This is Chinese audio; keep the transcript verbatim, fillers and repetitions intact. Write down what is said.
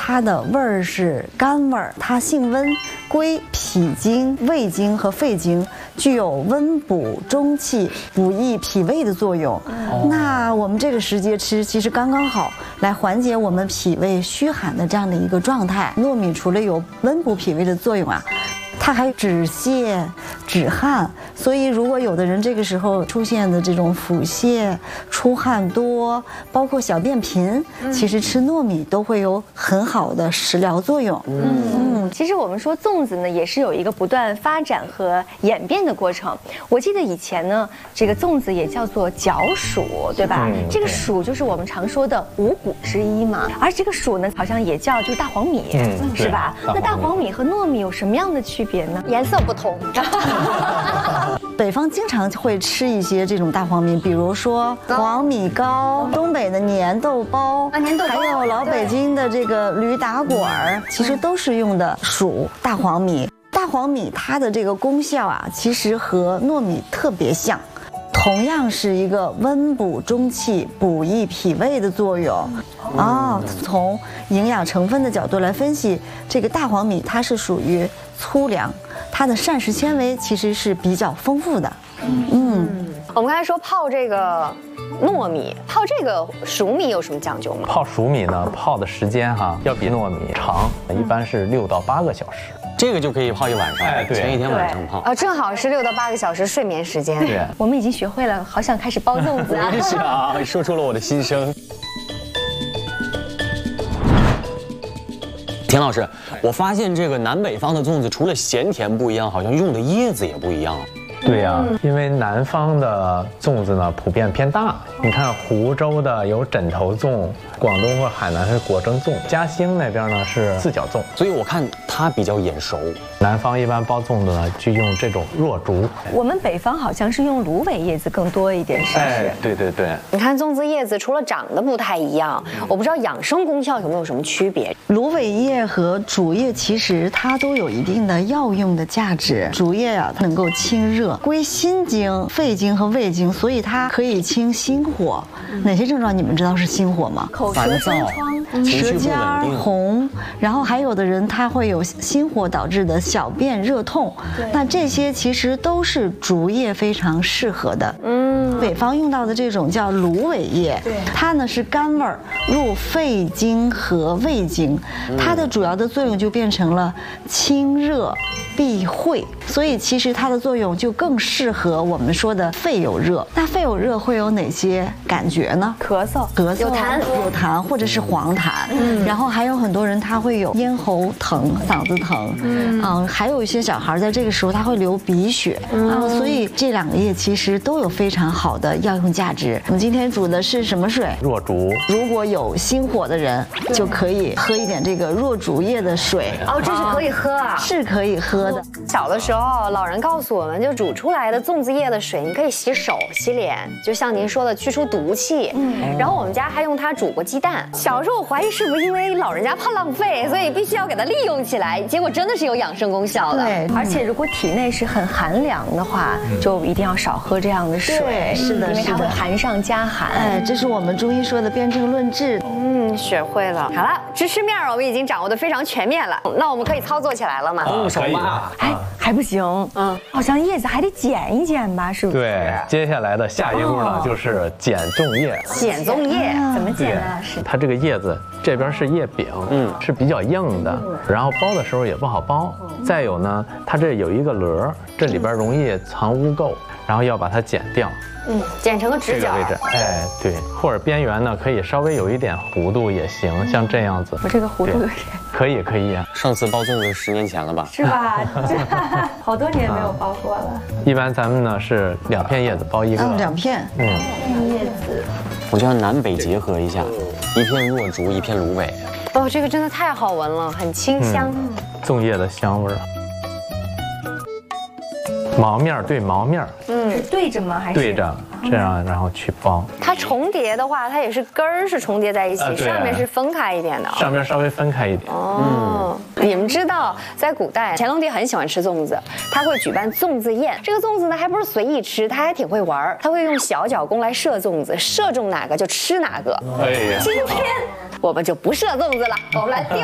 它的味儿是甘味儿，它性温，归脾经、胃经和肺经，具有温补中气、补益脾胃的作用。哦、那我们这个时节吃，其实刚刚好，来缓解我们脾胃虚寒的这样的一个状态。糯米除了有温补脾胃的作用啊，它还止泻、止汗，所以如果有的人这个时候出现的这种腹泻、出汗多，包括小便频，嗯、其实吃糯米都会有很好的食疗作用。 嗯嗯，其实我们说粽子呢，也是有一个不断发展和演变的过程。我记得以前呢，这个粽子也叫做角黍，对吧？嗯、这个黍就是我们常说的五谷之一嘛，而这个黍呢，好像也叫就是大黄米，嗯、是吧？那大黄米和糯米有什么样的区别？ 颜色不同。 北方经常会吃一些这种大黄米，比如说黄米糕，东北的粘豆包， 啊，粘豆包， 还有老北京的这个驴打滚儿，其实都是用的黍大黄米。大黄米它的这个功效啊，其实和糯米特别像。同样是一个温补中气、补益脾胃的作用啊、哦。从营养成分的角度来分析，这个大黄米它是属于粗粮，它的膳食纤维其实是比较丰富的。嗯， 我们刚才说泡这个糯米，泡这个黍米有什么讲究吗？ 泡黍米呢，泡的时间哈要比糯米长，一般是六到八个小时。 这个就可以泡一晚上， 哎，对， 前一天晚上泡啊，正好是六到八个小时睡眠时间。 对， 我们已经学会了，好想开始包粽子啊！ 是啊，说出了我的心声。田老师，我发现这个南北方的粽子除了咸甜不一样，好像用的叶子也不一样。 对呀、啊，因为南方的粽子呢普遍偏大，你看湖州的有枕头粽，广东或海南是果蒸粽，嘉兴那边呢是四角粽， 所以我看它比较眼熟。 南方一般包粽子呢就用这种弱竹， 我们北方好像是用芦苇叶子更多一点，是不是？ 哎，对对对。 你看粽子叶子除了长得不太一样，我不知道养生功效有没有什么区别。 芦苇叶和竹叶其实它都有一定的药用的价值。竹叶啊，它能够清热，归心经、肺经和胃经，所以它可以清心火。嗯、哪些症状你们知道是心火吗？ 口舌生疮、 舌尖红，然后还有的人他会有心火导致的小便热痛。那这些其实都是竹叶非常适合的。嗯，北方用到的这种叫芦苇叶，对，它呢是甘味儿，入肺经和胃经，它的主要的作用就变成了清热避秽，所以其实它的作用就更适合我们说的肺有热。那肺有热会有哪些感觉呢？ 咳嗽、 咳嗽、 有痰、 有痰或者是黄痰。嗯，然后还有很多人他会有咽喉疼、嗓子疼。嗯，嗯，还有一些小孩在这个时候他会流鼻血。嗯，啊，所以这两个叶其实都有非常好的药用价值。我们今天煮的是什么水？ 弱竹。 如果有心火的人，就可以喝一点这个弱竹叶的水。 哦，这是可以喝啊？ 是可以喝的。 小的时候，老人告诉我们，就煮出来的粽子叶的水，你可以洗手、洗脸，就像您说的，去除毒气。嗯，然后我们家还用它煮过鸡蛋。小时候我怀疑是不是因为老人家怕浪费，所以必须要给它利用起来。结果真的是有养生功效的。 对，而且如果体内是很寒凉的话，就一定要少喝这样的水。 对，是的， 因为它会寒上加寒。 哎，这是我们中医说的辨证论治。 嗯，学会了。好了，知识面我们已经掌握的非常全面了，那我们可以操作起来了吗？ 动手吧。 哎，还不行。嗯，好像叶子还得剪一剪吧，是不是？ 对，接下来的下一步呢，就是剪粽叶。 剪粽叶怎么剪呢？是它这个叶子这边是叶柄，嗯，是比较硬的，然后包的时候也不好包。再有呢，它这有一个棱，这里边容易藏污垢，然后要把它剪掉。 嗯，剪成个直角。 这个位置，哎，对，或者边缘呢可以稍微有一点弧度也行，像这样子。 我这个弧度有点。 可以可以啊。 上次包粽子是十年前了吧？ 是吧？好多年没有包过了。 一般咱们呢是两片叶子包一个。 嗯，两片。 嗯。 叶子。 我就要南北结合一下，一片弱竹，一片芦苇。 哦，这个真的太好闻了，很清香。 嗯、粽叶的香味儿。毛面对毛面， 嗯，是对着吗？还是对着？这样然后去包。 它重叠的话，它也是根儿是重叠在一起，呃、上面是分开一点的。 上面稍微分开一点。 哦，嗯、你们知道，在古代乾隆帝很喜欢吃粽子，他会举办粽子宴。这个粽子呢，还不是随意吃，他还挺会玩，他会用小角弓来射粽子，射中哪个就吃哪个。 哎呀， 今天我们就不射粽子了，我们来丢。